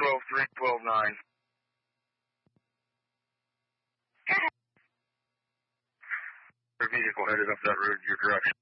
12-3, 12-9. Vehicle headed up that road in your direction.